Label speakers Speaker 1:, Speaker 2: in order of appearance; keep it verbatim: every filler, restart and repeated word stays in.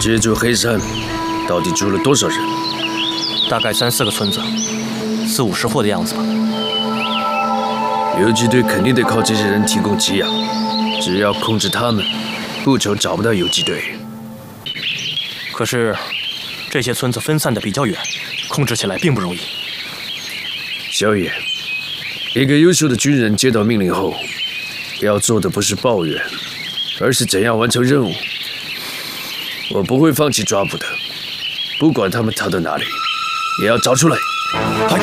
Speaker 1: 这座黑山到底住了多少人？
Speaker 2: 大概三四个村子，四五十户的样子吧。
Speaker 1: 游击队肯定得靠这些人提供给养，只要控制他们，不愁找不到游击队。
Speaker 2: 可是，这些村子分散的比较远，控制起来并不容易。
Speaker 1: 小野，一个优秀的军人接到命令后，要做的不是抱怨，而是怎样完成任务。我不会放弃抓捕的，不管他们逃到哪里，也要找出来。
Speaker 2: 嗨！